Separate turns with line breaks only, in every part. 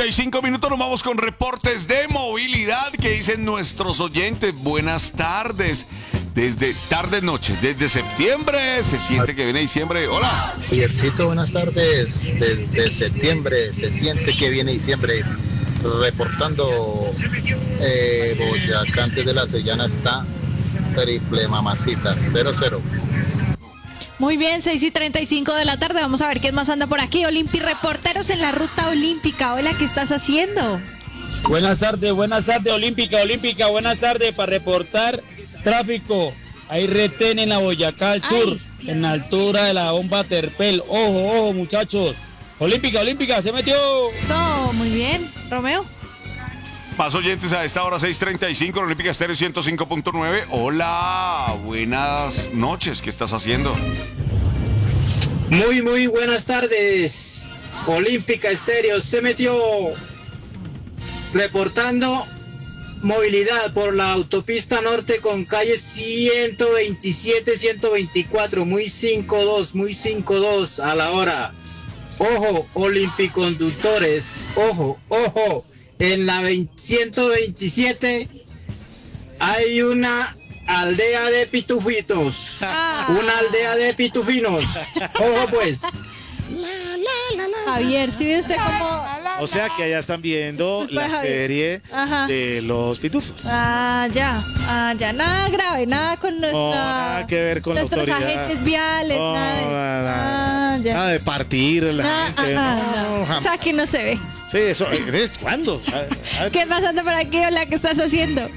6:35, nos vamos con reportes de movilidad que dicen nuestros oyentes. Buenas tardes. Desde septiembre se siente que viene diciembre. Hola.
Javiercito, buenas tardes. Desde septiembre se siente que viene diciembre. Reportando Boyacá, antes de la Sellana está triple mamacita, 0-0.
Muy bien, 6:35 de la tarde. Vamos a ver quién más anda por aquí. Reporteros en la ruta olímpica. Hola, ¿qué estás haciendo?
Buenas tardes, olímpica, buenas tardes para reportar tráfico. Hay retén en la Boyacá al sur, en la altura de la bomba Terpel. Ojo, muchachos. Olímpica, se metió.
Muy bien, Romeo.
Más oyentes a esta hora, 6:35, Olímpica Estéreo 105.9. Hola, buenas noches, ¿qué estás haciendo?
Muy buenas tardes. Olímpica Estéreo se metió. Reportando movilidad por la autopista norte con calles 127, 124, muy 5-2 a la hora. Ojo, olimpiconductores, ojo. En la 127 hay una aldea de pitufitos. Una aldea de pitufinos. Ojo pues.
Javier, ¿sí ve usted cómo?
O sea que allá están viendo la serie de los pitufos.
Ya. Nada grave, nada con
nada que ver con
nuestros
la autoridad.
agentes viales, nada
de partir la gente.
O sea, que no se ve.
Sí, eso. ¿Cuándo?
¿Qué pasando por aquí? Hola, ¿qué estás haciendo?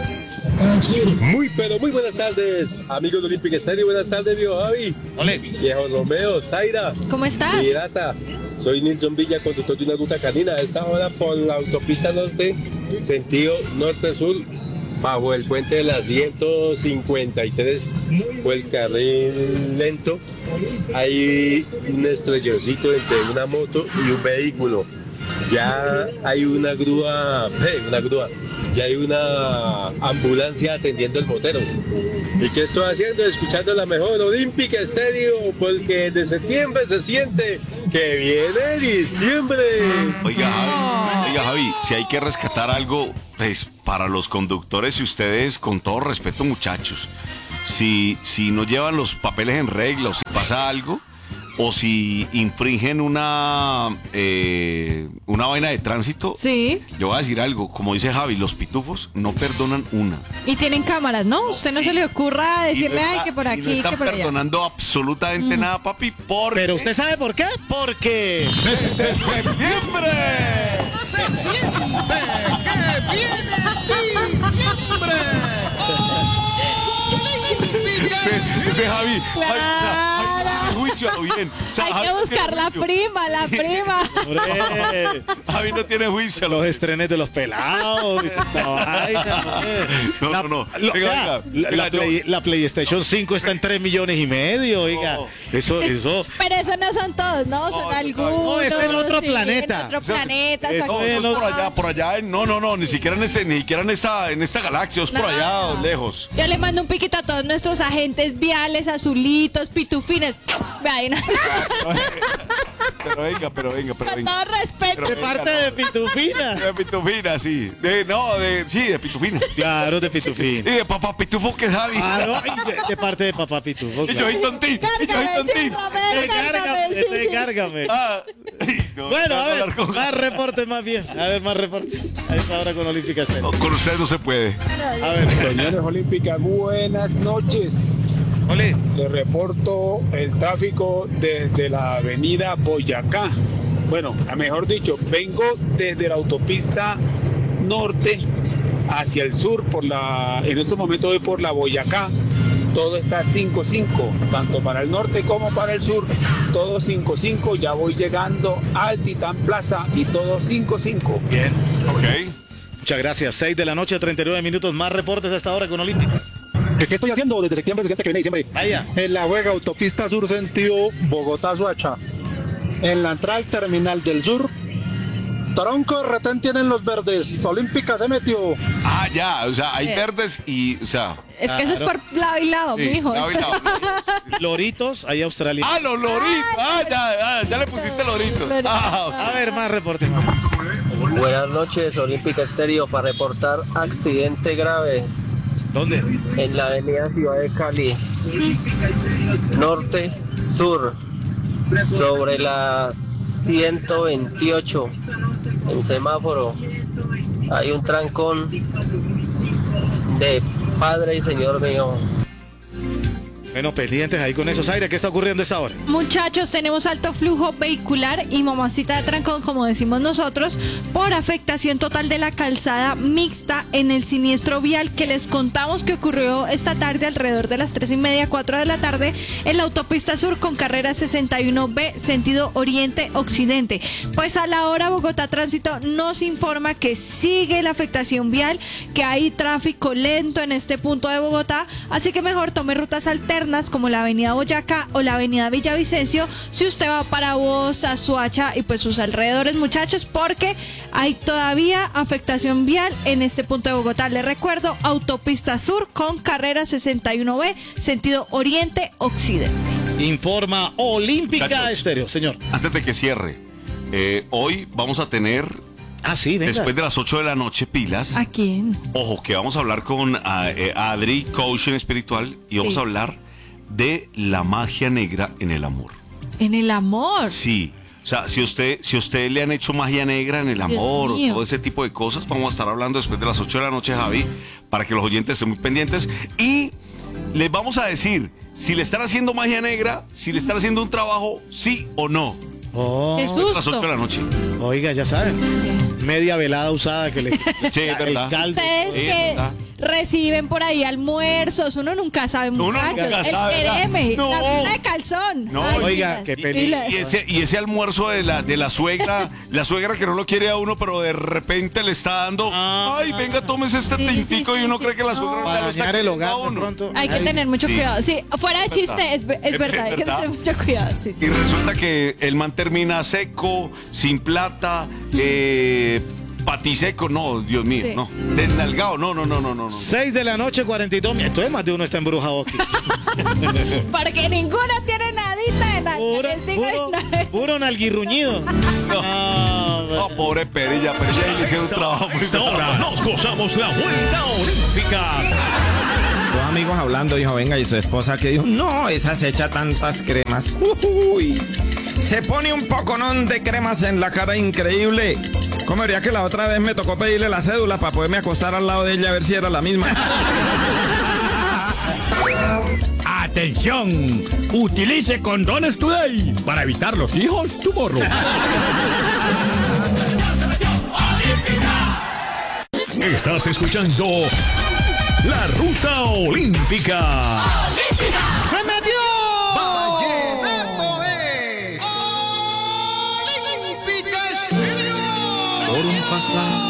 Muy buenas tardes, amigos de Olímpica Estéreo. Buenas tardes, viejo Javi.
Ole.
Viejo Romeo, Zaira.
¿Cómo estás?
Pirata. Soy Nilson Villa, conductor de una ruta canina. A esta hora por la autopista norte, sentido norte-sur, bajo el puente de la 153, por el carril lento. Hay un estrelloncito entre una moto y un vehículo. Ya hay una grúa, ya hay una ambulancia atendiendo el motero. ¿Y qué estoy haciendo? Escuchando la mejor Olímpica Estéreo, porque de septiembre se siente que viene diciembre.
Oiga, Javi, si hay que rescatar algo, pues para los conductores y ustedes, con todo respeto, muchachos, si no llevan los papeles en regla o si pasa algo, o si infringen una vaina de tránsito,
sí.
Yo voy a decir algo, como dice Javi, los pitufos no perdonan una.
Y tienen cámaras, ¿no? Usted no se le ocurra decirle,
ay,
que por aquí,
no están
que por allá.
perdonando absolutamente nada, papi, porque...
Pero usted sabe por qué, porque
desde septiembre
se siente que viene diciembre.
Ese Javi,
Claro.
juicio a lo bien. O sea,
Hay
Javi
que
no
buscar
tiene
la
juicio.
prima.
Hombre,
Javi no tiene juicio.
los estrenes de los pelados y esa vaina.
No. Venga,
La PlayStation 5 está en 3,5 millones, oiga.
No.
Eso.
Pero eso no son todos, ¿no? Son algunos.
No, es en otro
sí,
planeta.
En otro planeta.
No, eso es por allá, no, ni siquiera en esta galaxia, es por allá, lejos.
Yo le mando un piquito a todos nuestros agentes viales, azulitos, pitufines. Ahí no.
Pero venga.
Con todo respeto.
De parte de Pitufina.
De Pitufina, sí. De Pitufina.
Claro, de
Y
Pitufina.
de Papá Pitufo, que es Javi.
De parte de papá Pitufo.
Y yo y Tontín.
Cárgame.
Bueno,
a ver, más reportes más bien. A ver, más reportes. A esta hora con Olímpica Estéreo.
Con ustedes no se puede.
A ver.
Señores Olímpica, buenas noches.
Ole.
Les reporto el tráfico desde la avenida Boyacá. Bueno, mejor dicho, vengo desde la autopista norte hacia el sur, en estos momentos voy por la Boyacá. Todo está 5-5, tanto para el norte como para el sur, todo 5-5, ya voy llegando al Titán Plaza y todo 5-5.
Bien.
Ok.
Muchas gracias. 6 de la noche, 39 minutos. Más reportes a esta hora con Olímpica.
¿Qué estoy haciendo? Desde septiembre se siente que viene diciembre.
Vaya.
En la Vega, autopista sur sentido Bogotá-Soacha. En la entrada al terminal del sur, tronco retén tienen los verdes. Olímpica se metió.
Ah, ya, o sea, hay verdes y, o sea...
Es que eso es por lado y lado,
Sí,
mijo.
lado y lado.
Loritos, ahí australianos.
Ah, los loritos. Ya le pusiste loritos.
A ver, más reportes.
Buenas noches, Olímpica Estéreo, para reportar accidente grave.
¿Dónde?
En la avenida Ciudad de Cali, norte, sur, sobre la 128, en semáforo. Hay un trancón de Padre y Señor mío.
Bueno, pendientes ahí con esos aires. ¿Qué está ocurriendo a esta hora?
Muchachos, tenemos alto flujo vehicular y mamacita de trancón, como decimos nosotros, por afectación total de la calzada mixta en el siniestro vial que les contamos que ocurrió esta tarde alrededor de las 3:30, 4 de la tarde en la autopista sur con carrera 61B, sentido oriente-occidente. Pues a la hora Bogotá Tránsito nos informa que sigue la afectación vial, que hay tráfico lento en este punto de Bogotá, así que mejor tome rutas alternas como la avenida Boyacá o la avenida Villavicencio si usted va para Bosa, Soacha y pues sus alrededores, muchachos, porque hay todavía afectación vial en este punto de Bogotá. Les recuerdo, autopista sur con carrera 61B, sentido oriente-occidente.
Informa Olímpica
Muchachos,
Estéreo, señor.
Antes de que cierre, hoy vamos a tener,
Sí, venga.
después de las 8 de la noche, pilas.
¿A quién?
Ojo, que vamos a hablar con Adri, coaching espiritual, y vamos
Sí.
a hablar de la magia negra en el amor.
En el amor.
Sí. O sea, si usted le han hecho magia negra en el amor o
mío.
todo ese tipo de cosas, vamos a estar hablando después de las 8 de la noche, Javi, para que los oyentes estén muy pendientes. Y les vamos a decir si le están haciendo magia negra, si le están haciendo un trabajo, sí o no.
Oh,
Qué
A las 8 de
susto.
la noche.
oiga, ya saben. Media velada usada que le...
Sí, es verdad.
El caldo.
Ustedes
Sí,
que
¿verdad?
reciben por ahí almuerzos, uno nunca sabe, muchachos.
nunca sabe,
el
¿verdad?
quereme,
No.
la fila de calzón.
No,
Ay,
oiga,
mira.
qué
Y
peligro.
la-
Y ese almuerzo de la suegra, la suegra que no lo quiere a uno, pero de repente le está dando, ay, venga, tómese este
Sí,
tintico,
sí,
y uno
sí.
cree que la suegra
No.
ya
Para
lo está
dañar el
queriendo a
hogar de
uno.
pronto.
Hay que
Ay,
tener mucho
Sí.
cuidado. Sí, fuera de
Es
chiste,
verdad.
es verdad, hay que
¿Verdad?
tener mucho cuidado. Sí, sí.
Y resulta que el man termina seco, sin plata, patiseco, no, Dios mío,
Sí.
no. Desnalgado, no.
6 de la noche, 42 minutos. Entonces más de uno está embrujado aquí.
Porque ninguno tiene nadita de nada.
Puro,
Les digo
puro,
nada.
puro nalguirruñido.
No, pobre Perilla le hicieron un trabajo muy
Esta hora nos gozamos la vuelta olímpica.
Dos amigos hablando, dijo, venga, y su esposa que dijo, no, esa se echa tantas cremas. Uy, se pone un poconón de cremas en la cara increíble. ¿Cómo vería que la otra vez me tocó pedirle la cédula para poderme acostar al lado de ella a ver si era la misma?
Atención, utilice condones today para evitar los hijos tomorrow. Estás escuchando La Ruta Olímpica.
¡Se metió!
¡Vallenato es! ¡Olímpica Estéreo!
Por un pasado.